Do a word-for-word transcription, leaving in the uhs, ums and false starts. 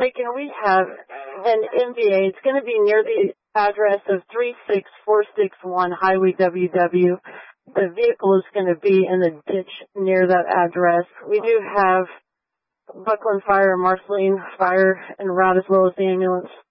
mistaken, we have an M V A. It's going to be near the address of three six four six one Highway W W. The vehicle is going to be in the ditch near that address. We do have Buckland Fire, Marceline Fire en route, as well as the ambulance.